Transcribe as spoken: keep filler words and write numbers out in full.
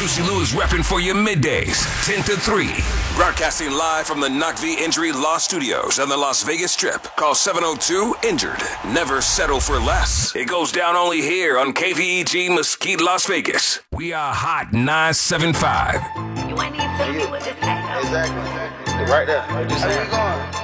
Juicy Lou is repping for you middays, ten to three. Broadcasting live from the Knock V Injury Law Studios on the Las Vegas Strip. Call seven oh two, injured. Never settle for less. It goes down only here on K V E G Mesquite, Las Vegas. We are Hot nine seven five. You ain't even telling me what this ain't. Exactly. Right there. What you saying?